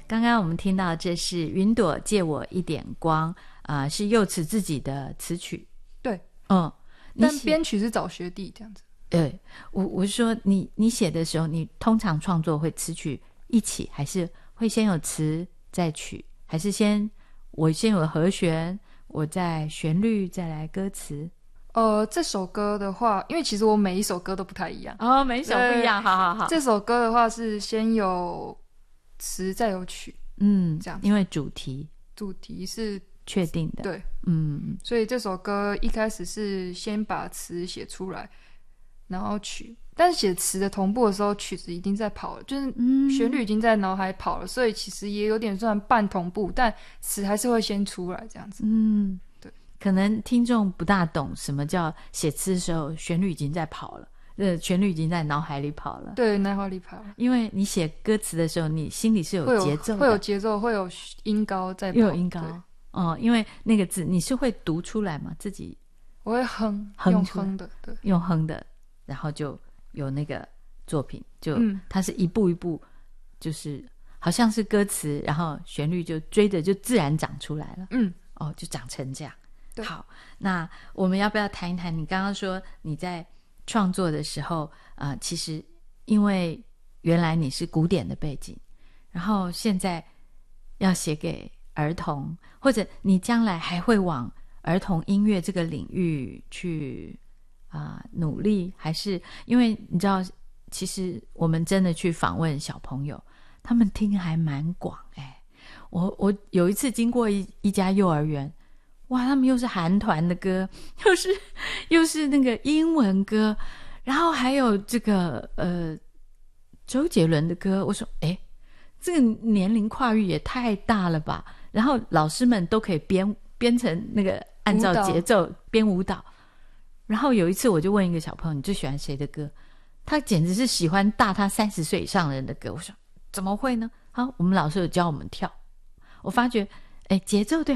刚刚我们听到这是云朵借我一点光是柚慈自己的词曲。 对， 但编曲是找学弟这样子。 对，我是说你写的时候，你通常创作会词曲一起，还是会先有词再曲，还是我先有和弦，我再旋律再来歌词？ 这首歌的话，因为其实我每一首歌都不太一样每一首不一样，好。 这首歌的话是先有词再有曲，这样子， 因为主题是确定的， 对，所以这首歌一开始是先把词写出来，然后曲，但是写词的同步的时候，曲子已经在跑了，就是旋律已经在脑海跑了，所以其实也有点算半同步，但词还是会先出来这样子。对， 可能听众不大懂什么叫写词的时候旋律已经在跑了，旋律已经在脑海里跑了。 对，脑海里跑了。因为你写歌词的时候，你心里是有节奏的， 会有节奏，会有音高在跑， 又有音高。因为那个字你是会读出来吗？自己？ 我会哼用哼的，对， 用哼的，然后就有那个作品，就它是一步一步，就是好像是歌词，然后旋律就追着就自然长出来了。就长成这样。好，那我们要不要谈一谈？你刚刚说你在创作的时候，其实因为原来你是古典的背景，然后现在要写给儿童，或者你将来还会往儿童音乐这个领域去努力，还是因为你知道，其实我们真的去访问小朋友，他们听还蛮广我有一次经过一家幼儿园，哇，他们又是韩团的歌，又是那个英文歌，然后还有这个周杰伦的歌。我说这个年龄跨越也太大了吧，然后老师们都可以编成那个按照节奏编舞蹈。然后有一次我就问一个小朋友，你最喜欢谁的歌？他简直是喜欢大他30岁以上的人的歌。我说怎么会呢？我们老师有教我们跳，我发觉节奏对